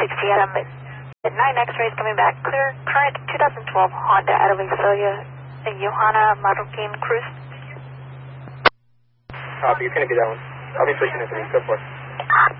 60 Adam at 9 X-rays coming back. Clear current 2012 Honda Adelaide and Johanna Marroquin Cruz. Copy, you're going to be that one. I'll be pushing it for you. Go for it.